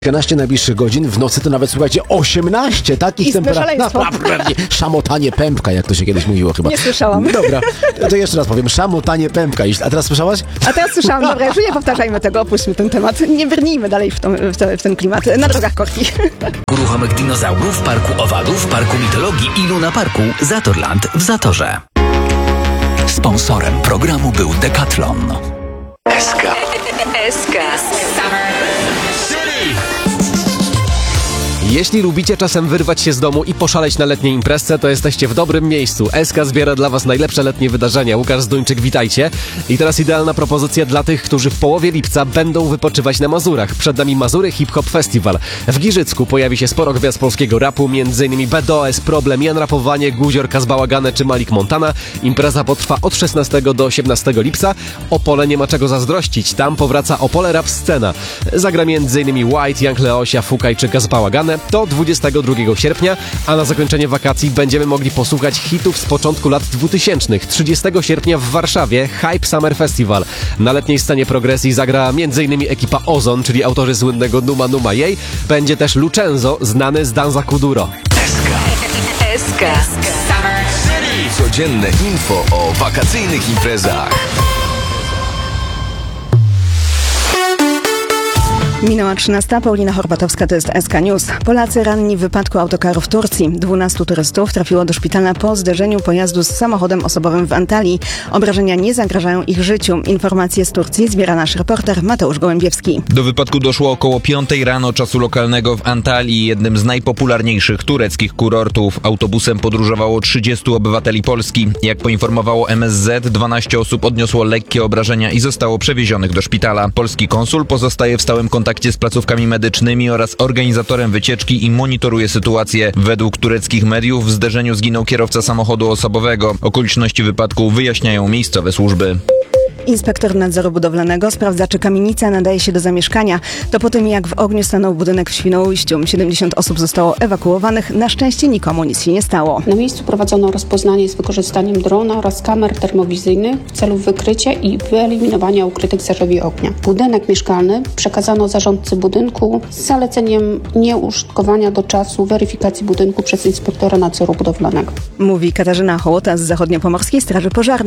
Kilkanaście najbliższych godzin, w nocy to nawet, słuchajcie, 18 takich temperatur. Naprawdę, szamotanie pępka, jak to się kiedyś mówiło chyba. Nie słyszałam. Dobra, to jeszcze raz powiem, szamotanie pępka. A teraz słyszałaś? A teraz słyszałam, dobra, już nie powtarzajmy tego, opuśćmy ten temat. Nie brnijmy dalej w ten klimat. Na drogach korki. Uruchomek dinozaurów, Parku Owadów, Parku Mitologii i Luna Parku Zatorland w Zatorze. Sponsorem programu był Decathlon. SK. Jeśli lubicie czasem wyrwać się z domu i poszaleć na letniej imprezce, to jesteście w dobrym miejscu. SK zbiera dla Was najlepsze letnie wydarzenia. Łukasz Zduńczyk, witajcie. I teraz idealna propozycja dla tych, którzy w połowie lipca będą wypoczywać na Mazurach. Przed nami Mazury Hip Hop Festival. W Giżycku pojawi się sporo gwiazd polskiego rapu, m.in. BDOS, Problem, Jan Rapowanie, Guzior, Kazbałagane czy Malik Montana. Impreza potrwa od 16 do 18 lipca. Opole nie ma czego zazdrościć. Tam powraca Opole Rap Scena. Zagra m.in. White, Young Leosia, Fukaj czy Kazbałagane. Do 22 sierpnia, a na zakończenie wakacji będziemy mogli posłuchać hitów z początku lat 2000. 30 sierpnia w Warszawie Hype Summer Festival. Na letniej scenie progresji zagra m.in. ekipa Ozon, czyli autorzy słynnego Numa Numa Jej. Będzie też Lucenzo, znany z Danza Kuduro. SK. Codzienne info o wakacyjnych imprezach. Minęła 13. Paulina Horbatowska, to jest SK News. Polacy ranni w wypadku autokaru w Turcji. 12 turystów trafiło do szpitala po zderzeniu pojazdu z samochodem osobowym w Antalii. Obrażenia nie zagrażają ich życiu. Informacje z Turcji zbiera nasz reporter Mateusz Gołębiewski. Do wypadku doszło około 5 rano czasu lokalnego w Antalii, jednym z najpopularniejszych tureckich kurortów. Autobusem podróżowało 30 obywateli Polski. Jak poinformowało MSZ, 12 osób odniosło lekkie obrażenia i zostało przewiezionych do szpitala. Polski konsul pozostaje w stałym kontakcie z placówkami medycznymi oraz organizatorem wycieczki i monitoruje sytuację. Według tureckich mediów w zderzeniu zginął kierowca samochodu osobowego. Okoliczności wypadku wyjaśniają miejscowe służby. Inspektor nadzoru budowlanego sprawdza, czy kamienica nadaje się do zamieszkania. To po tym, jak w ogniu stanął budynek w Świnoujściu. 70 osób zostało ewakuowanych. Na szczęście nikomu nic się nie stało. Na miejscu prowadzono rozpoznanie z wykorzystaniem drona oraz kamer termowizyjnych w celu wykrycia i wyeliminowania ukrytych zarzewia ognia. Budynek mieszkalny przekazano zarządcy budynku z zaleceniem nieużytkowania do czasu weryfikacji budynku przez inspektora nadzoru budowlanego. Mówi Katarzyna Hołota z Zachodniopomorskiej Straży Pożarnej.